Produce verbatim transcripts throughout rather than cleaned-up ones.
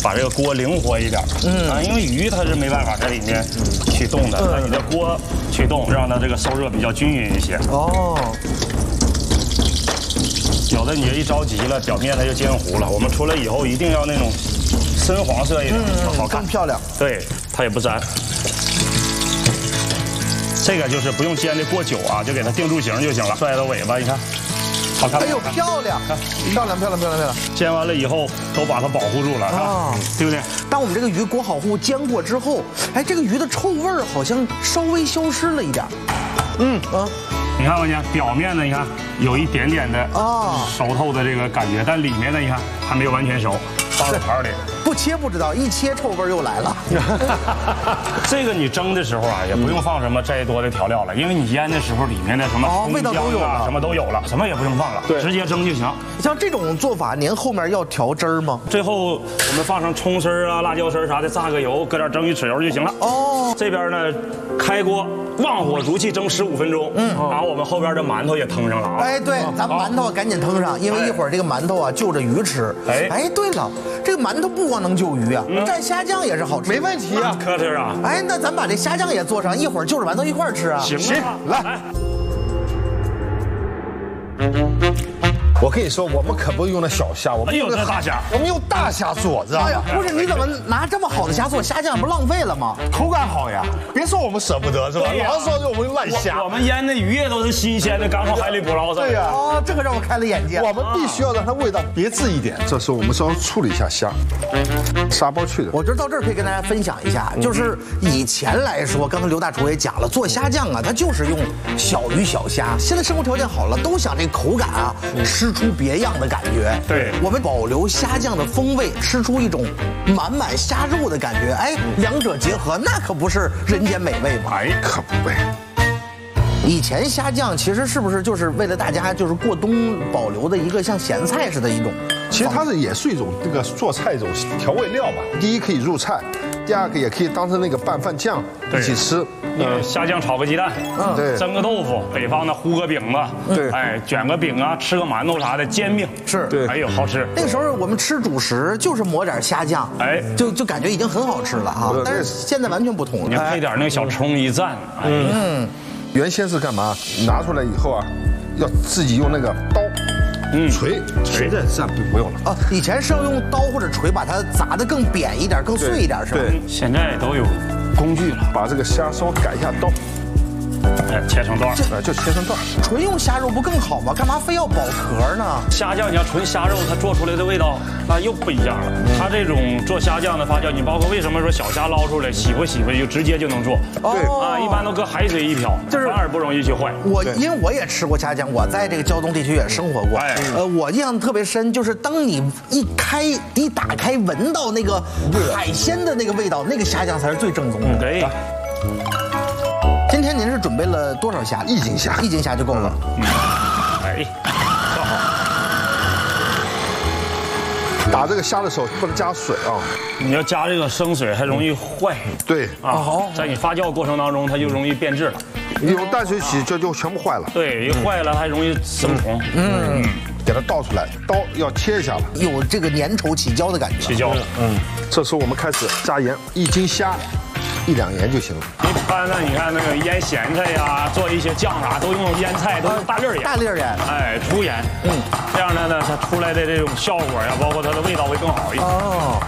把这个锅灵活一点。嗯啊，因为鱼它是没办法在里面去动的，那你的锅去动，让它这个受热比较均匀一些。哦。有的你一着急了，表面它就煎糊了。我们出来以后一定要那种深黄色一点，好看漂亮。对， 它也不粘。这个就是不用煎的过久啊，就给它定住型就行了。拽到尾巴，你看，好看。 哎呦，漂亮，漂亮，漂亮，漂亮，漂亮。 煎完了以后都把它保护住了啊，对不对？ 当我们这个鱼裹好糊煎过之后，哎，这个鱼的臭味儿好像稍微消失了一点。 嗯啊。你看，我讲表面呢，你看有一点点的啊熟透的这个感觉，但里面呢，你看还没有完全熟，放在盘里。 不切不知道，一切臭味又来了。 这个你蒸的时候啊，也不用放什么再多的调料了，因为你腌的时候里面的什么味道都有了， 什么都有了，什么也不用放了，对，直接蒸就行。 像这种做法，您后面要调汁儿吗？ 最后我们放上葱丝儿啊、辣椒丝儿啥的，炸个油，搁点蒸鱼豉油就行了。哦，这边呢，开锅。旺火足气蒸十五分钟，嗯，然后我们后边的馒头也腾上了啊！ 哎，对，咱们馒头赶紧腾上，因为一会儿这个馒头啊就着鱼吃。哎，哎，对了，这个馒头不光能就鱼啊，蘸虾酱也是好吃， 没问题啊， 可是啊！ 哎，那咱把这虾酱也做上，一会儿就着馒头一块儿吃啊！ 行， 来。我跟你说，我们可不用那小虾，我们用那大虾，我们用大虾做，知道吗？哎呀， 不是，你怎么拿这么好的虾做虾酱，不浪费了吗？ 口感好呀，别说我们舍不得是吧？老是说我们烂虾， 我们腌的鱼也都是新鲜的，刚从海里捕捞上。 对呀， 哦，这个让我开了眼界。 我们必须要让它味道别致一点。这时候我们稍微处理一下虾，沙包去的。 我觉得到这儿可以跟大家分享一下，就是以前来说，刚才刘大厨也讲了，做虾酱啊，它就是用小鱼小虾。现在生活条件好了，都想这口感啊，吃出别样的感觉。 对， 我们保留虾酱的风味，吃出一种满满虾肉的感觉。哎，两者结合，那可不是人间美味吗？ 哎，可不呗。 以前虾酱其实是不是就是为了大家就是过冬保留的一个像咸菜似的一种？ 其实它是也是一种这个做菜一种调味料吧。第一可以入菜，第二个也可以当成那个拌饭酱一起吃。 嗯，虾酱炒个鸡蛋，嗯，对，蒸个豆腐，北方的糊个饼子， 对， 哎，卷个饼啊，吃个馒头啥的，煎饼是， 对， 哎呦好吃。 那个时候我们吃主食就是抹点虾酱，哎，就就感觉已经很好吃了哈。但是现在完全不同了， 你配点那个小葱一蘸， 嗯，原先是干嘛？拿出来以后啊，要自己用那个刀。嗯，锤锤的这样不不用了啊！以前是要用刀或者锤把它砸得更扁一点、更碎一点，是吧？ 对，现在都有工具了， 把这个虾稍微改一下刀， 哎，切成段， 哎，就切成段。 纯用虾肉不更好吗？干嘛非要剥壳呢？ 虾酱你要纯虾肉，它做出来的味道那又不一样了。它这种做虾酱的发酵，你包括为什么说小虾捞出来洗不洗不就直接就能做？ 对啊，一般都搁海水一漂，就是反而不容易去坏。 我因为我也吃过虾酱，我在这个胶东地区也生活过。哎，呃，我印象特别深，就是当你一开一打开，闻到那个海鲜的那个味道，那个虾酱才是最正宗的。 对。 今天您是准备了多少虾？ 一斤虾， 一斤虾就够了。嗯， 哎，正好。 打这个虾的时候不能加水啊， 你要加这个生水还容易坏。 对啊，在你发酵过程当中，它就容易变质了。 你用淡水洗就就全部坏了。 对，一坏了还容易生虫。嗯， 给它倒出来，刀要切一下了， 有这个粘稠起胶的感觉。 起胶。 嗯，这时候我们开始加盐，一斤虾。一两盐就行了。 一般呢，你看那个腌咸菜呀，做一些酱啥，都用腌菜，都用大粒盐。 大粒盐， 哎，粗盐。嗯，这样的呢，它出来的这种效果呀，包括它的味道会更好一些。哦。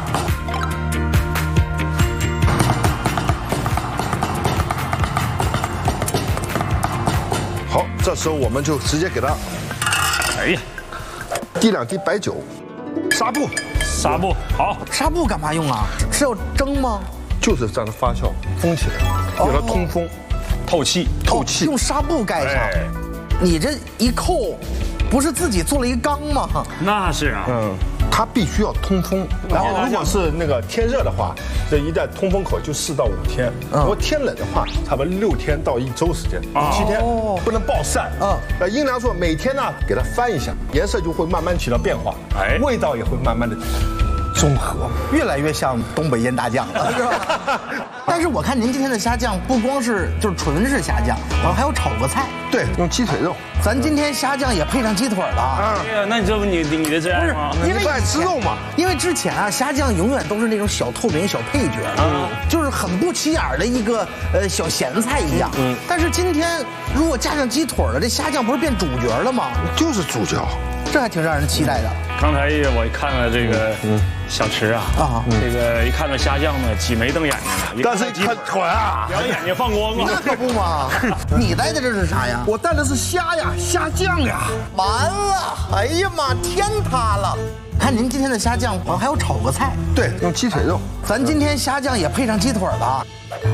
好，这时候我们就直接给它， 哎呀， 滴两滴白酒，纱布， 纱布好。 纱布干嘛用啊？是要蒸吗？ 就是让它发酵，封起来，让它通风、 透气、 透气。 用纱布盖上。你这一扣，不是自己做了一缸吗？ 那是啊，嗯， 它必须要通风。然后如果是那个天热的话，这一旦通风口就四到五天；如果天冷的话，差不多六天到一周时间，七天，不能暴晒。嗯，呃，阴凉处每天呢给它翻一下，颜色就会慢慢起到变化，哎，味道也会慢慢的。综合越来越像东北腌大酱了，是吧？但是我看您今天的虾酱不光是就是纯是虾酱，然后还有炒个菜。 对，用鸡腿肉。 咱今天虾酱也配上鸡腿了啊！ 哎呀，那这不你你的最爱吗？ 因为不爱吃肉嘛。 因为之前啊，虾酱永远都是那种小透明小配角啊，就是很不起眼的一个呃小咸菜一样。嗯。但是今天如果加上鸡腿了，这虾酱不是变主角了吗？ 就是主角， 这还挺让人期待的。 刚才我看了这个小池啊，啊，这个一看到虾酱呢，挤眉瞪眼睛的， 但是看腿啊， 两眼睛放光啊， 那可不嘛。你带的这是啥呀？ 我带的是虾呀，虾酱呀。 完了，哎呀妈，天塌了！看您今天的虾酱，好像还有炒个菜。 对，用鸡腿肉。 咱今天虾酱也配上鸡腿了。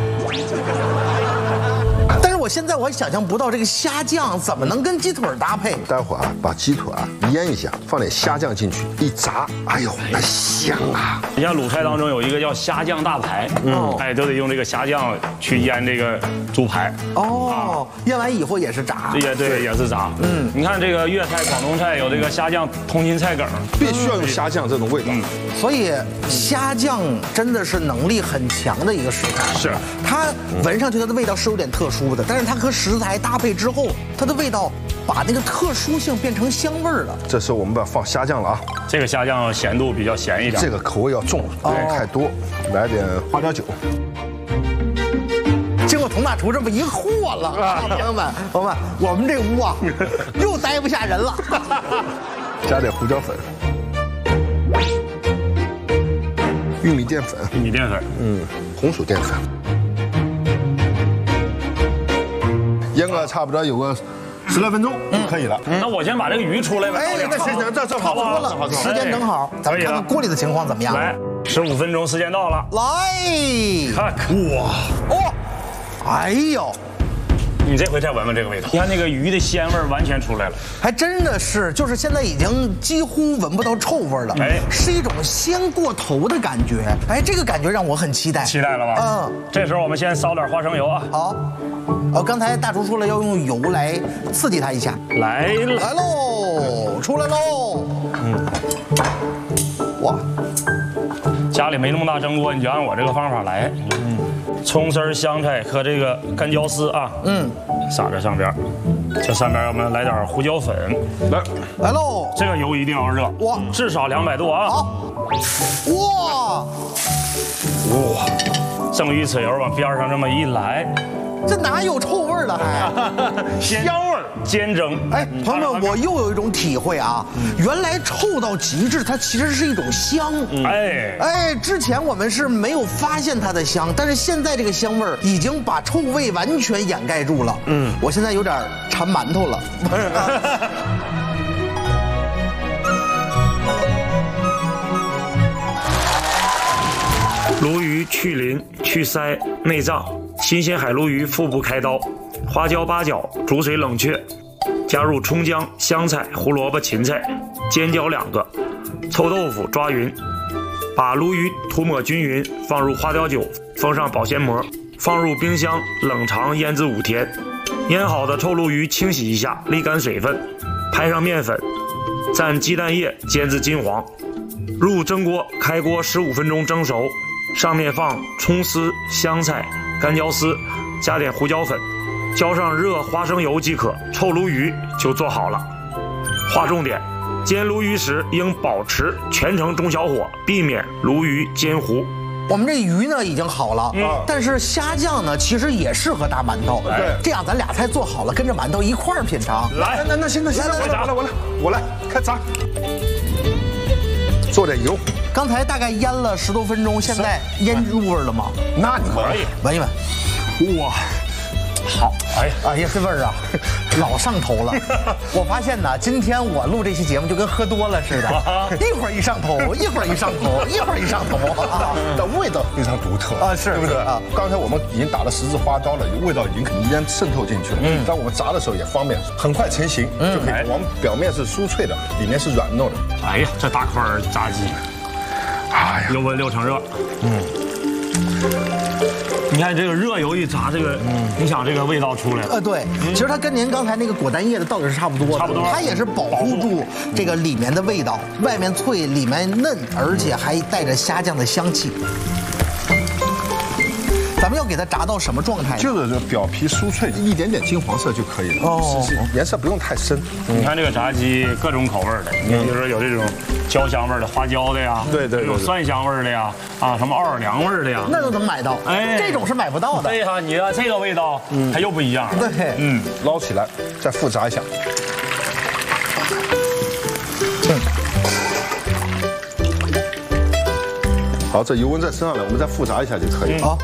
但是我现在我还想象不到这个虾酱怎么能跟鸡腿搭配。 待会儿啊，把鸡腿啊腌一下，放点虾酱进去一炸，哎呦，那香啊！ 你像鲁菜当中有一个叫虾酱大排，嗯，哎，都得用这个虾酱去腌这个猪排。 哦，腌完以后也是炸。 也对，也是炸。嗯，你看这个粤菜、广东菜有这个虾酱通心菜梗， 必须要用虾酱这种味道。 所以虾酱真的是能力很强的一个食材。 是， 它闻上去它的味道是有点特殊的，但是它和食材搭配之后，它的味道把那个特殊性变成香味儿了。 这时候我们把放虾酱了啊， 这个虾酱咸度比较咸一点， 这个口味要重，对，太多，来点花椒酒。 经过佟大厨这么一和了，啊，朋友们，朋友们，我们这屋啊又待不下人了。 加点胡椒粉，玉米淀粉， 玉米淀粉， 嗯，红薯淀粉。腌个差不多有个十来分钟就可以了。 那我先把这个鱼出来吧。 哎，那行行，这这差不多了，时间正好，咱们看看锅里的情况怎么样。 来，十五分钟时间到了， 来， 看看，哇， 哦，哎呦。 你这回再闻闻这个味道，你看那个鱼的鲜味完全出来了， 还真的是，就是现在已经几乎闻不到臭味了，哎，是一种鲜过头的感觉，哎，这个感觉让我很期待， 期待了吧？嗯，这时候我们先烧点花生油啊。 好，哦，刚才大厨说了要用油来刺激它一下， 来了， 来喽，出来喽，嗯，哇， 家里没那么大蒸锅，你就按我这个方法来，嗯。葱丝、香菜和这个干椒丝啊，嗯，撒在上边。这上边我们来点胡椒粉，来来喽。 这个油一定要热，哇，至少两百度啊。 好，哇哇，蒸鱼豉油往边上这么一来， 这哪有臭味了还？ 香味儿，煎蒸。 哎，朋友们，我又有一种体会啊，原来臭到极致，它其实是一种香。哎哎，之前我们是没有发现它的香，但是现在这个香味儿已经把臭味完全掩盖住了。嗯，我现在有点馋馒头了。 鲈鱼去鳞、去鳃、内脏，新鲜海鲈鱼腹部开刀，花椒八角煮水冷却，加入葱姜、香菜、胡萝卜、芹菜，尖椒两个，臭豆腐抓匀，把鲈鱼涂抹均匀，放入花雕酒，封上保鲜膜，放入冰箱冷藏腌制五天。腌好的臭鲈鱼清洗一下，沥干水分，拍上面粉，蘸鸡蛋液煎至金黄，入蒸锅，开锅十五分钟蒸熟。上面放葱丝、香菜、干椒丝，加点胡椒粉，浇上热花生油即可，臭鲈鱼就做好了。划重点：煎鲈鱼时应保持全程中小火，避免鲈鱼煎糊。 我们这鱼呢已经好了，嗯，但是虾酱呢其实也适合搭馒头。对，这样咱俩菜做好了，跟着馒头一块儿品尝。 来， 那那行那行，我来了我来我来开炸。做点油。 刚才大概腌了十多分钟，现在腌入味了吗？ 那你可以闻一闻。 哇，好，哎呀， 哎呀，这味儿啊，老上头了。我发现呢，今天我录这期节目就跟喝多了似的，一会儿一上头，一会儿一上头，一会儿一上头啊。 但味道非常独特啊，是， 对不对啊？刚才我们已经打了十字花刀了，味道已经肯定腌渗透进去了。嗯，但我们炸的时候也方便，很快成型就可以。我们表面是酥脆的，里面是软糯的。 哎呀，这大块炸鸡，哎呀，六温六成热。嗯。你看这个热油一炸，这个，你想这个味道出来了。 呃，对，其实它跟您刚才那个果丹叶的道理是差不多的， 差不多， 它也是保护住这个里面的味道，外面脆，里面嫩，而且还带着虾酱的香气。 咱们要给它炸到什么状态？ 就是这表皮酥脆，一点点金黄色就可以了。哦，是是，颜色不用太深。 你看这个炸鸡各种口味的，你比如说有这种焦香味的、花椒的呀， 对对， 有蒜香味的呀，啊，什么奥尔良味的呀， 那都能买到。哎，这种是买不到的。 对呀，你看这个味道，它又不一样了。 对， 嗯，捞起来再复炸一下。嗯。好，这油温在身上了，我们再复炸一下就可以了。 好。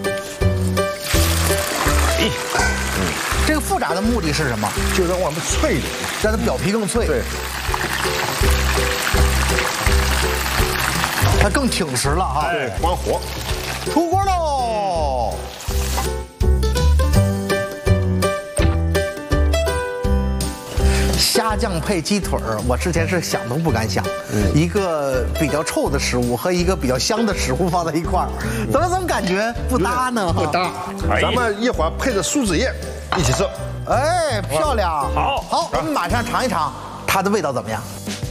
哎，嗯，这个复炸的目的是什么？ 就让我们脆一点， 让它表皮更脆。 对。 它更挺实了哈。 对，关火， 出锅喽。虾酱配鸡腿儿，我之前是想都不敢想，嗯、一个比较臭的食物和一个比较香的食物放在一块儿，怎么总感觉不搭呢？ 不搭。咱们一会儿配着苏子叶一起吃。 哎，漂亮！ 好， 好，我们马上尝一尝它的味道怎么样。